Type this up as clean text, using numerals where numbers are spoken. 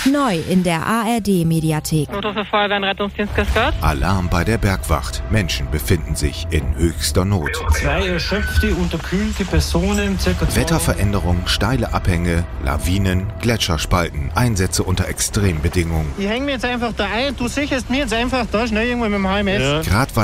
Neu in der ARD-Mediathek. Notruf für Feuerwehr und Rettungsdienst Kaskad. Alarm bei der Bergwacht. Menschen befinden sich in höchster Not. 2 erschöpfte, unterkühlte Personen, ca. Wetterveränderung, steile Abhänge, Lawinen, Gletscherspalten, Einsätze unter Extrembedingungen. Ich hänge mir jetzt einfach da ein, du sicherst mir jetzt einfach da schnell irgendwo mit dem HMS. Gerade war